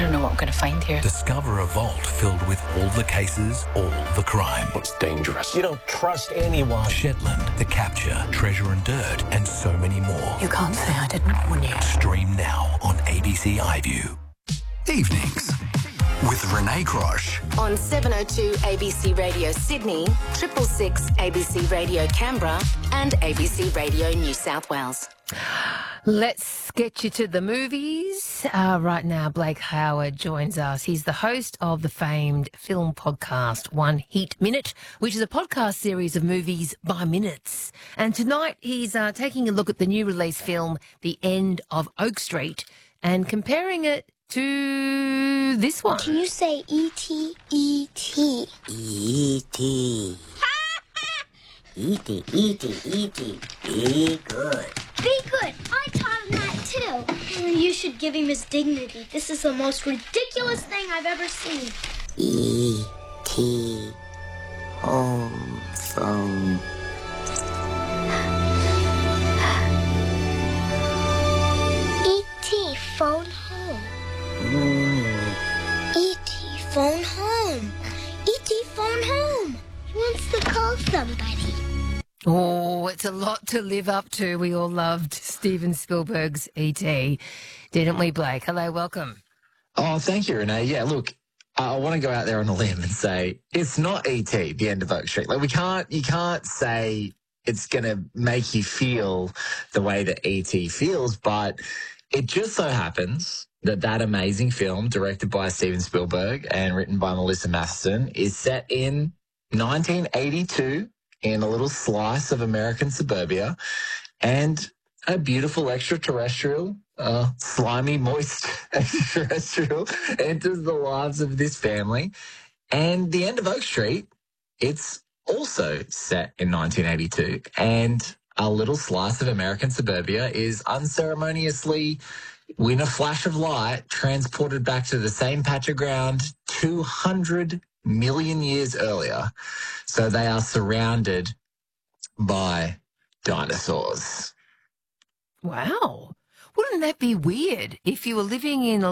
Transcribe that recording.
don't know what I'm going to find here. Discover a vault filled with all the cases, all the crime. It's dangerous. You don't trust anyone. Shetland, The Capture, Treasure and Dirt, and so many more. You can't say I didn't warn you. Stream now on ABC iView. Evenings with Renee Grosh. On 702 ABC Radio Sydney, 666 ABC Radio Canberra and ABC Radio New South Wales. Let's get you to the movies. Right now, Blake Howard joins us. He's the host of the famed film podcast, One Heat Minute, which is a podcast series of movies by minutes. And tonight, he's taking a look at the new release film, The End of Oak Street, and comparing it to this one. Can you say E.T., E.T.? E.T. E.T., E.T., E.T. Be good. Be good. I taught him that too. You should give him his dignity. This is the most ridiculous thing I've ever seen. E.T. Home phone. E.T. phone home. E.T. phone home. E.T. phone home. He wants to call somebody. Oh, it's a lot to live up to. We all loved Steven Spielberg's E.T., didn't we, Blake? Hello, welcome. Oh, thank you, Renee. Yeah, look, I want to go out there on a limb and say it's not E.T., The End of Oak Street. Like, you can't say it's going to make you feel the way that E.T. feels, but it just so happens that amazing film, directed by Steven Spielberg and written by Melissa Mathison, is set in 1982 in a little slice of American suburbia, and a beautiful extraterrestrial, slimy, moist extraterrestrial enters the lives of this family. And The End of Oak Street, it's also set in 1982, and a little slice of American suburbia is unceremoniously, in a flash of light, transported back to the same patch of ground 200 million years earlier. So they are surrounded by dinosaurs. Wow. Wouldn't that be weird if you were living in a